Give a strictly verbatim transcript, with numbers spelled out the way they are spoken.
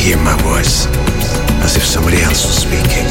hear my voice as if somebody else was speaking.